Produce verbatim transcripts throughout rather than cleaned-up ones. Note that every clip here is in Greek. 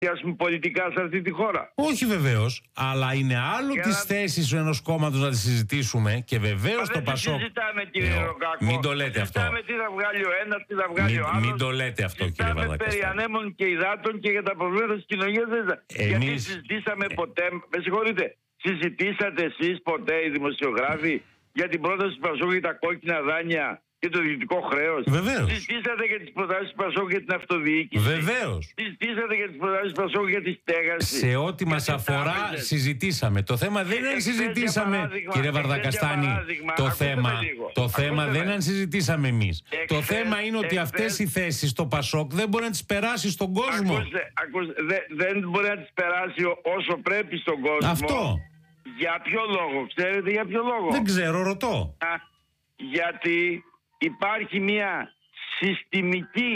πολιτικά σε αυτή τη χώρα. Όχι βεβαίως, αλλά είναι άλλο τις να... θέσεις ενός κόμματος να τις συζητήσουμε και βεβαίως το Πασόκ. Δεν συζητάμε, κύριε Ροκάκο. Μην το λέτε αυτό. Συζητάμε τι θα βγάλει ο ένας, τι θα βγάλει μην, ο άλλος. Μην το λέτε αυτό, κύριε Βαρδακαστάνη. Περί ανέμων και υδάτων και για τα προβλήματα της κοινωνίας. Εμείς... Γιατί συζητήσαμε ε... ποτέ, με συγχωρείτε, συζητήσατε εσείς ποτέ οι δημοσιογράφοι για την πρόταση του Πασόκ για τα κόκκινα δάνεια και το διοικητικό χρέος? Βεβαίως. Συζητήσατε για τις προτάσεις του Πασόκ για την αυτοδιοίκηση? Βεβαίως. Συζητήσατε για τις προτάσεις του Πασόκ για τη στέγαση? Σε ό,τι μας αφορά συζητήσαμε. Το θέμα δεν είναι αν συζητήσαμε, κύριε Βαρδακαστάνη, το θέμα, το θέμα δεν είναι αν συζητήσαμε εμείς. Το θέμα είναι ότι αυτές οι θέσεις στο Πασόκ δεν μπορεί να τις περάσει στον κόσμο. Ακούστε, ακούστε, δεν μπορεί να τις περάσει όσο πρέπει στον κόσμο. Αυτό. Για ποιο λόγο, ξέρετε για ποιο λόγο? Δεν ξέρω, ρωτώ. Α, γιατί υπάρχει μια συστημική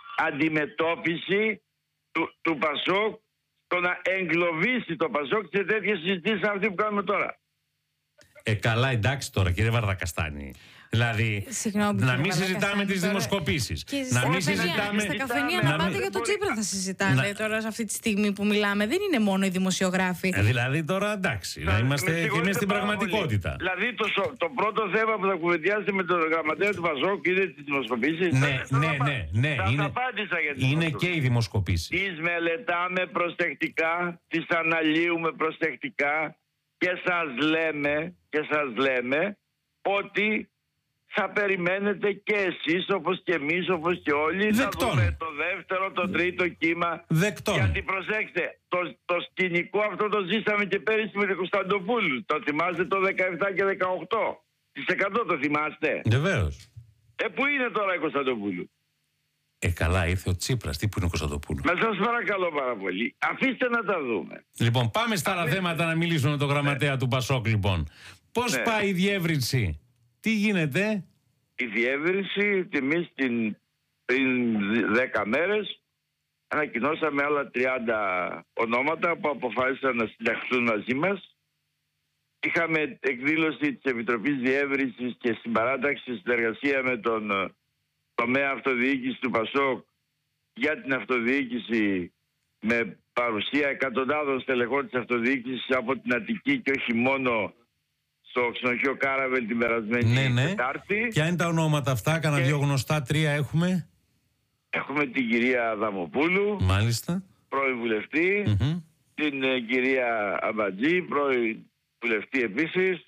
αντιμετώπιση του, του Πασόκ, το να εγκλωβίσει το Πασόκ σε τέτοιες συζητήσεις αυτή που κάνουμε τώρα. Ε, καλά, εντάξει τώρα, κύριε Βαρδακαστάνη. Δηλαδή, Συγγνώμη, να μην συζητάμε τις δημοσκοπήσεις. Να μην συζητάμε. Στα καφενεία να πάτε για το Τσίπρα θα συζητάνε να... τώρα σε αυτή τη στιγμή που μιλάμε. Δεν είναι μόνο οι δημοσιογράφοι. Ε, δηλαδή τώρα εντάξει, να είμαστε και μέσα στην πραγματικότητα. Δηλαδή το, το πρώτο θέμα που θα κουβεντιάσετε με τον γραμματέα του Πασόκ είναι τις δημοσκοπήσεις. Ναι, ναι, ναι, ναι. Θα είναι, απάντησα για τις είναι και οι δημοσκοπήσεις. Τις μελετάμε προσεκτικά, τις αναλύουμε προσεκτικά και σας λέμε, και σας λέμε ότι θα περιμένετε και εσείς όπως και εμείς όπως και όλοι. Δεκτών. Θα δούμε το δεύτερο, το τρίτο κύμα. Δεκτών. Γιατί προσέξτε, το, το σκηνικό αυτό το ζήσαμε και πέρυσι με τον Κωνσταντοπούλου. Το θυμάστε το δεκαεπτά και δεκαοκτώ τοις εκατό το θυμάστε? Βεβαίως. Ε, πού είναι τώρα η Κωνσταντοπούλου? Ε, καλά, ήρθε ο Τσίπρας. Τι που είναι ο Κωνσταντοπούλου? Να σας παρακαλώ πάρα πολύ. Αφήστε να τα δούμε. Λοιπόν, πάμε στα άλλα θέματα να μιλήσουμε με τον γραμματέα ναι. του Πασόκ, λοιπόν. Πώς ναι. πάει η διεύρυνση? Τι γίνεται? Η διεύρυνση, εμείς την πριν δέκα μέρες ανακοινώσαμε άλλα τριάντα ονόματα που αποφάσισαν να συνταχθούν μαζί μας. Είχαμε εκδήλωση της Επιτροπής Διεύρυνσης και συμπαράταξη συνεργασία με τον τομέα αυτοδιοίκηση του Πασόκ για την αυτοδιοίκηση, με παρουσία εκατοντάδων στελεχών της αυτοδιοίκησης από την Αττική και όχι μόνο, στο ξενοδοχείο Κάραβελ την περασμένη ναι, ναι. Τετάρτη. Ποια είναι τα ονόματα αυτά? Κάνα και... δύο γνωστά, τρία έχουμε. Έχουμε την κυρία Αδαμοπούλου, μάλιστα, πρώην βουλευτή, mm-hmm. την ε, κυρία Αμπατζή, πρώην βουλευτή επίσης,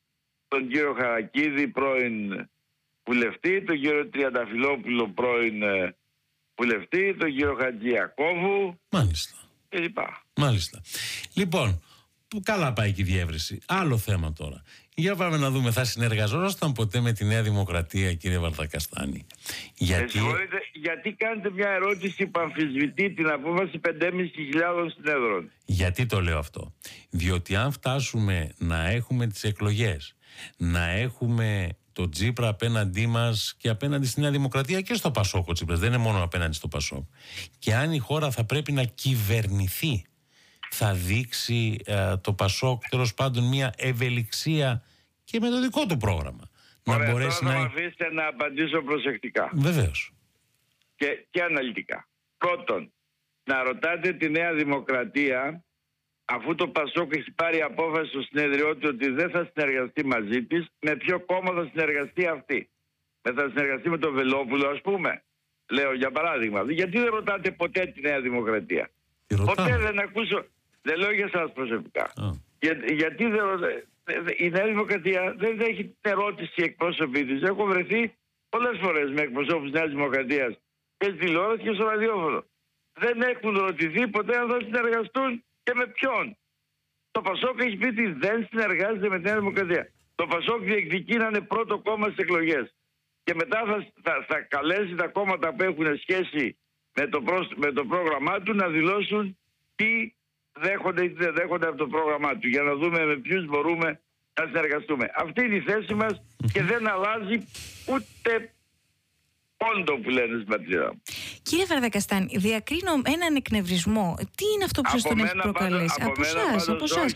τον κύριο Χαρακίδη, πρώην βουλευτή, τον κύριο Τριανταφυλόπουλο, πρώην ε, βουλευτή, τον κύριο Χατζιακόβου. Μάλιστα. Και λοιπά. Μάλιστα. Λοιπόν, που καλά πάει και η διεύρυνση. Άλλο θέμα τώρα. Για πάμε να δούμε, θα συνεργαζόσασταν ποτέ με τη Νέα Δημοκρατία, κύριε Βαρδακαστάνη? Γιατί... Ε, γιατί κάνετε μια ερώτηση που αμφισβητεί την απόφαση πέντε χιλιάδες πεντακόσιων συνέδρων? Γιατί το λέω αυτό? Διότι αν φτάσουμε να έχουμε τις εκλογές, να έχουμε το Τσίπρα απέναντί μας και απέναντι στη Νέα Δημοκρατία και στο Πασόκ, ο Τσίπρας δεν είναι μόνο απέναντι στο Πασόκ, και αν η χώρα θα πρέπει να κυβερνηθεί, θα δείξει ε, το Πασόκ τέλος πάντων μια ευελιξία και με το δικό του πρόγραμμα. Ωραία, να μπορέσει τώρα να... να αφήσετε να απαντήσω προσεκτικά. Βεβαίως. Και, και αναλυτικά. Πρώτον, να ρωτάτε τη Νέα Δημοκρατία, αφού το Πασόκ έχει πάρει απόφαση στο συνέδριό του ότι δεν θα συνεργαστεί μαζί της, με ποιο κόμμα θα συνεργαστεί αυτή? Δεν θα συνεργαστεί με τον Βελόπουλο, ας πούμε? Λέω για παράδειγμα. Γιατί δεν ρωτάτε ποτέ τη Νέα Δημοκρατία? Ποτέ δεν ακούσω. Δεν λέω για εσάς προσωπικά. Oh. Για, γιατί δεν ρωτάτε? Η Νέα Δημοκρατία δεν έχει την ερώτηση εκπρόσωποι της. Έχω βρεθεί πολλές φορές με εκπροσώπους της Νέας Δημοκρατίας και στη τηλεόραση και στο ραδιόφωνο. Δεν έχουν ρωτηθεί ποτέ αν θα συνεργαστούν και με ποιον. Το Πασόκ έχει πει ότι δεν συνεργάζεται με τη Νέα Δημοκρατία. Το Πασόκ διεκδικεί να είναι πρώτο κόμμα στις εκλογές. Και μετά θα, θα, θα καλέσει τα κόμματα που έχουν σχέση με το, προ, με το πρόγραμμά του να δηλώσουν τι δέχονται ή δεν δέχονται από το πρόγραμμά του, για να δούμε με ποιους μπορούμε να συνεργαστούμε. Αυτή είναι η θέση μας και δεν αλλάζει ούτε πόντο που λένε στην πατρίδα μου. Κύριε Βαρδακαστάνη, διακρίνω έναν εκνευρισμό. Τι είναι αυτό που σας τον έχει προκαλέσει? Από εσάς, από εσάς.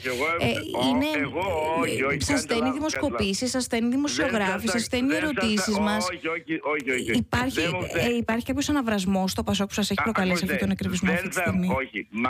Σας στέλνει δημοσκοπήσεις, σας στέλνει δημοσιογράφοι, σας στέλνει ερωτήσεις μας. Όχι, όχι, όχι, όχι. Υπάρχει, ε, υπάρχει κάποιος αναβρασμός στο Πασόκ που σας έχει προκαλέσει αυτόν τον εκνευρισμό αυτή τη στιγμή? Όχι.